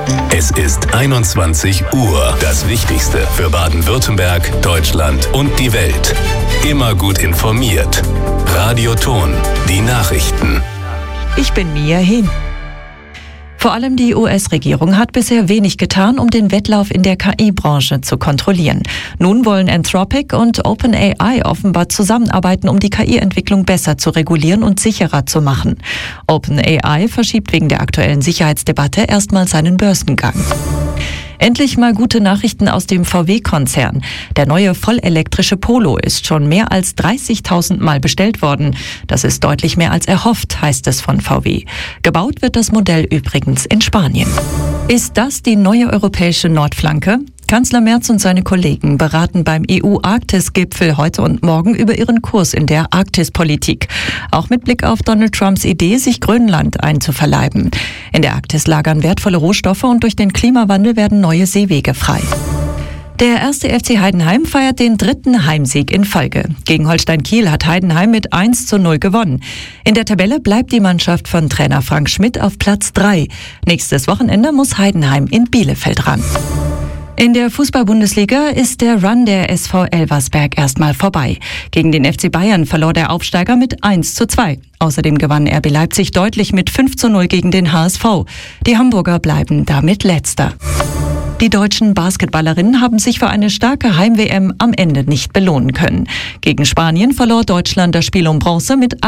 Es ist 21 Uhr. Das Wichtigste für Baden-Württemberg, Deutschland und die Welt. Immer gut informiert. Radio Ton, die Nachrichten. Ich bin Mia Hin. Vor allem die US-Regierung hat bisher wenig getan, um den Wettlauf in der KI-Branche zu kontrollieren. Nun wollen Anthropic und OpenAI offenbar zusammenarbeiten, um die KI-Entwicklung besser zu regulieren und sicherer zu machen. OpenAI verschiebt wegen der aktuellen Sicherheitsdebatte erstmal seinen Börsengang. Endlich mal gute Nachrichten aus dem VW-Konzern. Der neue vollelektrische Polo ist schon mehr als 30.000 Mal bestellt worden. Das ist deutlich mehr als erhofft, heißt es von VW. Gebaut wird das Modell übrigens in Spanien. Ist das die neue europäische Nordflanke? Kanzler Merz und seine Kollegen beraten beim EU-Arktis-Gipfel heute und morgen über ihren Kurs in der Arktispolitik. Auch mit Blick auf Donald Trumps Idee, sich Grönland einzuverleiben. In der Arktis lagern wertvolle Rohstoffe und durch den Klimawandel werden neue Seewege frei. Der 1. FC Heidenheim feiert den 3. Heimsieg in Folge. Gegen Holstein Kiel hat Heidenheim mit 1:0 gewonnen. In der Tabelle bleibt die Mannschaft von Trainer Frank Schmidt auf Platz 3. Nächstes Wochenende muss Heidenheim in Bielefeld ran. In der Fußball-Bundesliga ist der Run der SV Elversberg erstmal vorbei. Gegen den FC Bayern verlor der Aufsteiger mit 1:2. Außerdem gewann RB Leipzig deutlich mit 5:0 gegen den HSV. Die Hamburger bleiben damit Letzter. Die deutschen Basketballerinnen haben sich für eine starke Heim-WM am Ende nicht belohnen können. Gegen Spanien verlor Deutschland das Spiel um Bronze mit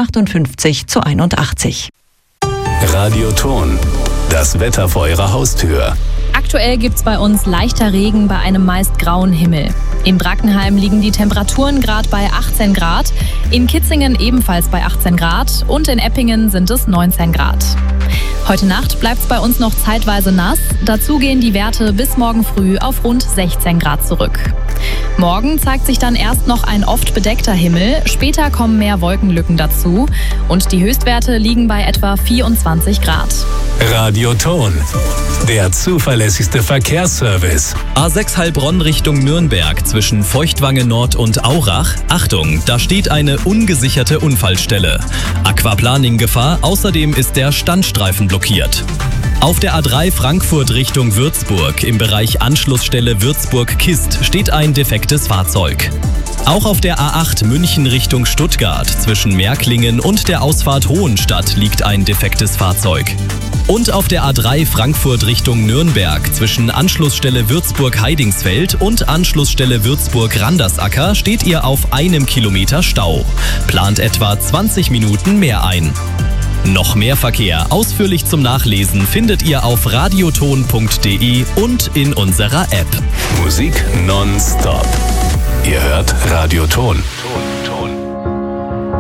58:81. Radio Ton, das Wetter vor Ihrer Haustür. Aktuell gibt's bei uns leichter Regen bei einem meist grauen Himmel. In Brackenheim liegen die Temperaturen gerade bei 18 Grad, in Kitzingen ebenfalls bei 18 Grad und in Eppingen sind es 19 Grad. Heute Nacht bleibt's bei uns noch zeitweise nass, dazu gehen die Werte bis morgen früh auf rund 16 Grad zurück. Morgen zeigt sich dann erst noch ein oft bedeckter Himmel, später kommen mehr Wolkenlücken dazu und die Höchstwerte liegen bei etwa 24 Grad. Radio Ton, der zuverlässigste Verkehrsservice. A6 Heilbronn Richtung Nürnberg zwischen Feuchtwange Nord und Aurach. Achtung, da steht eine ungesicherte Unfallstelle. Aquaplaning-Gefahr, außerdem ist der Standstreifen blockiert. Auf der A3 Frankfurt Richtung Würzburg im Bereich Anschlussstelle Würzburg-Kist steht ein defektes Fahrzeug. Auch auf der A8 München Richtung Stuttgart zwischen Märklingen und der Ausfahrt Hohenstadt liegt ein defektes Fahrzeug. Und auf der A3 Frankfurt Richtung Nürnberg zwischen Anschlussstelle Würzburg-Heidingsfeld und Anschlussstelle Würzburg-Randersacker steht ihr auf 1 Kilometer Stau. Plant etwa 20 Minuten mehr ein. Noch mehr Verkehr ausführlich zum Nachlesen findet ihr auf radioton.de und in unserer App. Musik nonstop. Ihr hört Radio Ton.